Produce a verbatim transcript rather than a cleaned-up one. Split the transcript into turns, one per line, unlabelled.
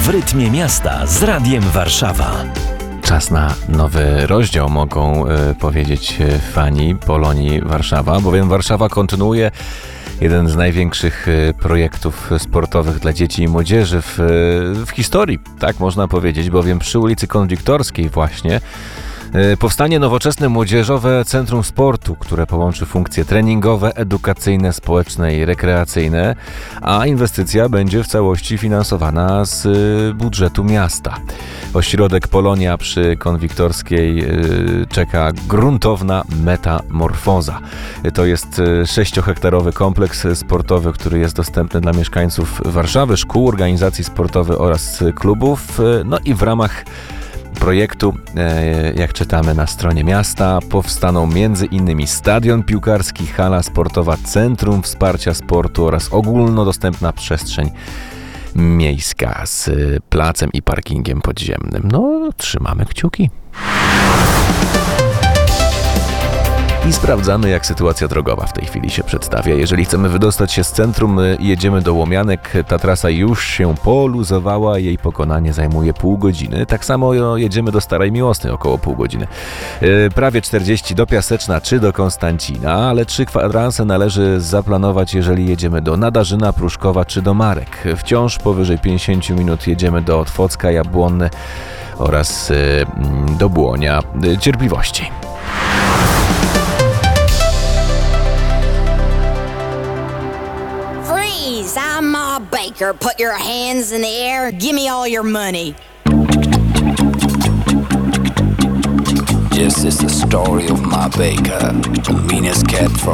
rytmie miasta z Radiem Warszawa.
Czas na nowy rozdział, mogą y, powiedzieć fani Polonii Warszawa, bowiem Warszawa kontynuuje jeden z największych y, projektów sportowych dla dzieci i młodzieży w, y, w historii, tak można powiedzieć, bowiem przy ulicy Konwiktorskiej właśnie powstanie nowoczesne młodzieżowe centrum sportu, które połączy funkcje treningowe, edukacyjne, społeczne i rekreacyjne, a inwestycja będzie w całości finansowana z budżetu miasta. Ośrodek Polonia przy Konwiktorskiej czeka gruntowna metamorfoza. To jest sześciohektarowy kompleks sportowy, który jest dostępny dla mieszkańców Warszawy, szkół, organizacji sportowych oraz klubów. No i w ramach projektu, jak czytamy na stronie miasta, powstaną między innymi stadion piłkarski, hala sportowa, centrum wsparcia sportu oraz ogólnodostępna przestrzeń miejska z placem i parkingiem podziemnym. No, trzymamy kciuki. I sprawdzamy, jak sytuacja drogowa w tej chwili się przedstawia. Jeżeli chcemy wydostać się z centrum i jedziemy do Łomianek, ta trasa już się poluzowała, jej pokonanie zajmuje pół godziny. Tak samo jedziemy do Starej Miłosnej, około pół godziny. Yy, prawie czterdzieści do Piaseczna czy do Konstancina, ale trzy kwadranse należy zaplanować, jeżeli jedziemy do Nadarzyna, Pruszkowa czy do Marek. Wciąż powyżej pięćdziesiąt minut jedziemy do Otwocka, Jabłonny oraz yy, do Błonia. Yy, cierpliwości.
I'm Ma Baker. Put your hands in the air. Give me all your money.
This is the story of Ma Baker, the meanest cat from